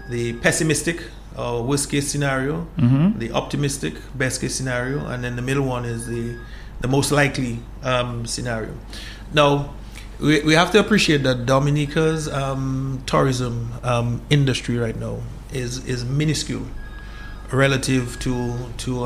the pessimistic or worst case scenario, the optimistic best case scenario, and then the middle one is the most likely scenario. Now, we have to appreciate that Dominica's tourism industry right now is minuscule relative to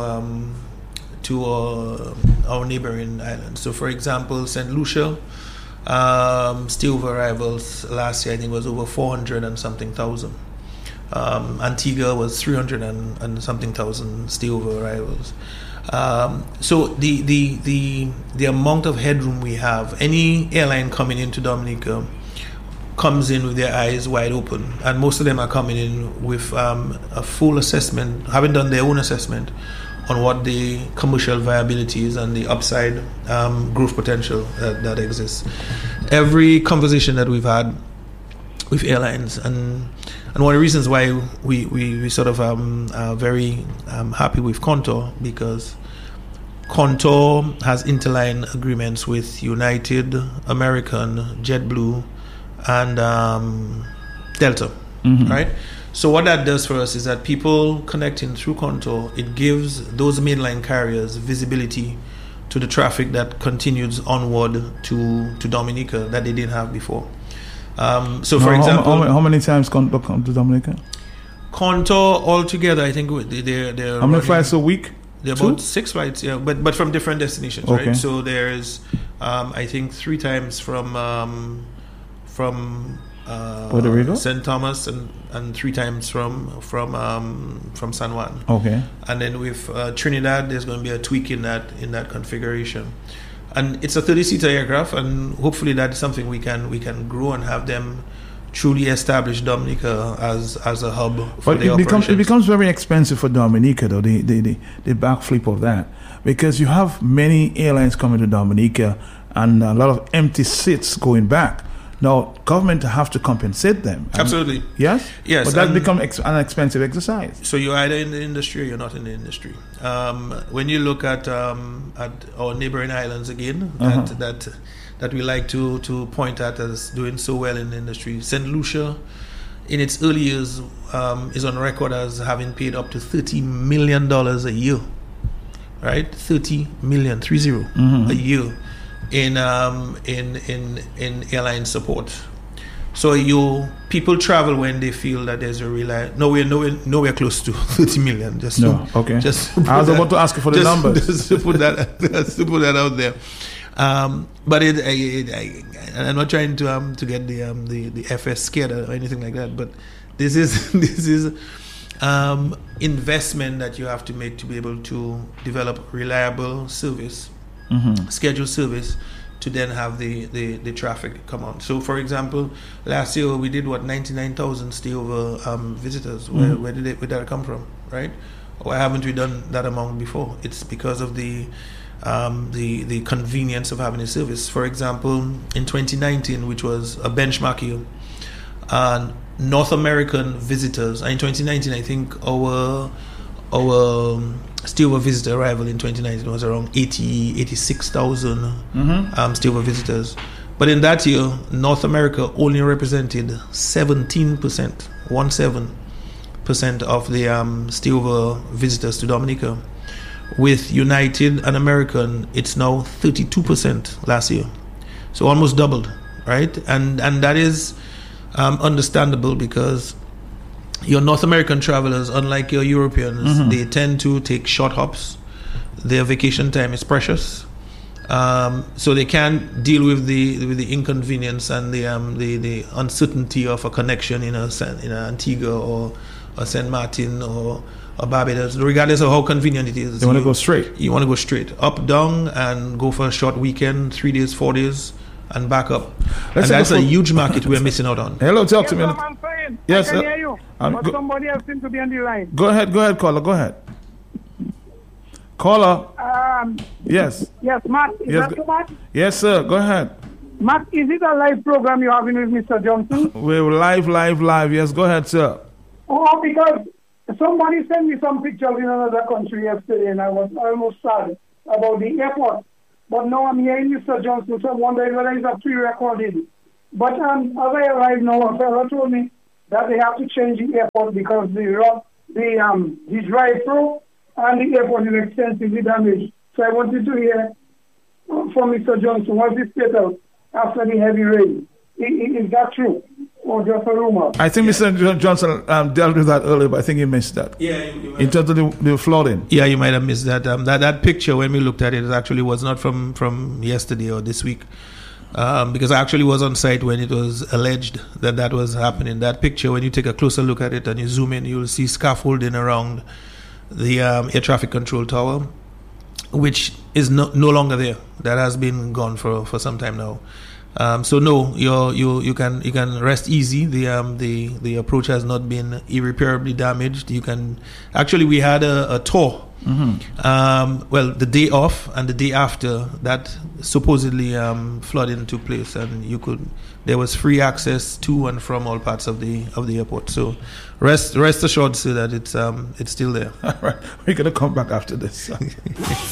our neighboring islands. So, for example, St. Lucia, stay-over arrivals last year I think was over 400 and something thousand. Antigua was 300 and something thousand stay-over arrivals. So the amount of headroom we have, any airline coming into Dominica comes in with their eyes wide open, and most of them are coming in with a full assessment, having done their own assessment on what the commercial viability is and the upside growth potential that exists. Every conversation that we've had with airlines, and one of the reasons why we sort of are very happy with Contour, because Contour has interline agreements with United, American, JetBlue, and Delta, right? So what that does for us is that people connecting through Contour, it gives those mainline carriers visibility to the traffic that continues onward to Dominica that they didn't have before. So, for example, how many times Contour come to Dominica? Contour altogether, I think they're how many flights a week? There are about 6 flights, yeah, but from different destinations, okay. Right? So there's, I think, 3 times from Puerto Rico, St. Thomas, and 3 times from San Juan. Okay. And then with Trinidad, there's going to be a tweak in that configuration. And it's a 30-seater aircraft, and hopefully that's something we can grow and have them truly establish Dominica as a hub for the operations. It becomes very expensive for Dominica, though, the backflip of that, because you have many airlines coming to Dominica and a lot of empty seats going back. Now, government have to compensate them. Absolutely. Yes? Yes. But that becomes an expensive exercise. So you're either in the industry or you're not in the industry. When you look at our neighboring islands again, that we like to point at as doing so well in the industry, St. Lucia, in its early years, is on record as having paid up to $30 million a year, right? 30 million, 30 a year. In airline support. So people travel when they feel that there's a nowhere close to 30 million. Okay. I was about to ask you for the numbers. Just to put that out there. But I'm not trying to get the FS scared or anything like that. But this is investment that you have to make to be able to develop reliable service. Scheduled service to then have the traffic come on. So, for example, last year we did 99,000 stay-over visitors. Where did that come from, right? Why haven't we done that amount before? It's because of the convenience of having a service. For example, in 2019, which was a benchmark year, North American visitors. In 2019, I think our stay-over visitor arrival in 2019 was around 86,000 stay-over visitors. But in that year, North America only represented 17% of the stay-over visitors to Dominica. With United and American, it's now 32% last year. So almost doubled, right? And that is understandable because your North American travelers, unlike your Europeans, they tend to take short hops. Their vacation time is precious, so they can't deal with the inconvenience and the uncertainty of a connection in Antigua or Saint Martin or Barbados. Regardless of how convenient it is, they want to go straight. You want to go straight up, down, and go for a short weekend, 3 days, 4 days, and back up. And that's a huge market we're missing out on. Hello, talk to me. I'm saying. Yes, I can hear you. But somebody else seems to be on the line. Go ahead, caller. Go ahead. Caller. Yes. Yes, Matt. Is that you, Matt? Yes, sir. Go ahead. Matt, is it a live program you're having with Mr. Johnson? We're live. Yes, go ahead, sir. Oh, because somebody sent me some pictures in another country yesterday, and I was almost sad about the airport. But now I'm hearing Mr. Johnson, so I'm wondering whether it's a pre-recorded. But as I arrived now, a fellow told me that they have to change the airport because the drive-through and the airport is extensively damaged. So I wanted to hear from Mr. Johnson, what's the status after the heavy rain? Is that true or just a rumor? I think Mr. Johnson dealt with that earlier, but I think he missed that. Yeah, in terms of the flooding. Yeah, you might have missed that. That picture, when we looked at it, actually was not from yesterday or this week. Because I actually was on site when it was alleged that was happening. That picture, when you take a closer look at it and you zoom in, you'll see scaffolding around the air traffic control tower, which is no longer there. That has been gone for some time now. So no, you can rest easy. The approach has not been irreparably damaged. You can actually, we had a tour. Mm-hmm. Well, the day off and the day after that supposedly flooding took place, and there was free access to and from all parts of the airport. So rest assured, so that it's still there. All right, we're gonna come back after this.